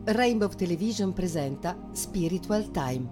Rainbow Television presenta Spiritual Time.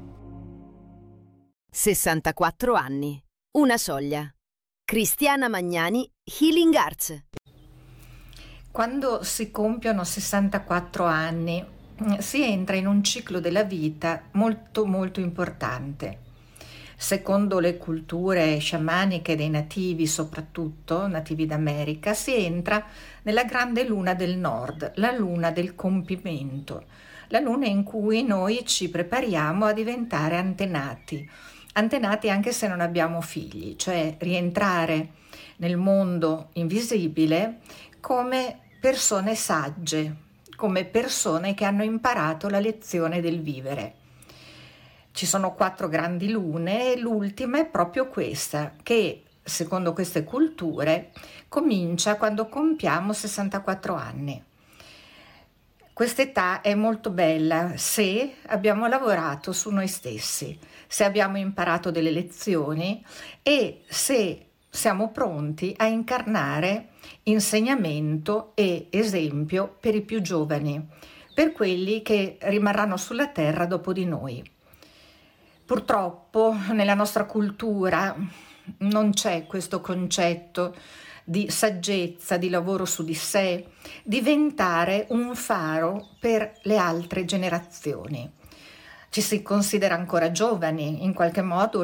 64 anni, una soglia. Cristiana Magnani, Healing Arts. Quando si compiono 64 anni si entra in un ciclo della vita molto molto importante. Secondo le culture sciamaniche dei nativi, soprattutto nativi d'America, si entra nella grande luna del nord, la luna del compimento, la luna in cui noi ci prepariamo a diventare antenati anche se non abbiamo figli, cioè rientrare nel mondo invisibile come persone sagge, come persone che hanno imparato la lezione del vivere. Ci sono 4 grandi lune e l'ultima è proprio questa, che secondo queste culture comincia quando compiamo 64 anni. Quest'età è molto bella se abbiamo lavorato su noi stessi, se abbiamo imparato delle lezioni e se siamo pronti a incarnare insegnamento e esempio per i più giovani, per quelli che rimarranno sulla terra dopo di noi. Purtroppo nella nostra cultura non c'è questo concetto di saggezza, di lavoro su di sé, diventare un faro per le altre generazioni. Ci si considera ancora giovani, in qualche modo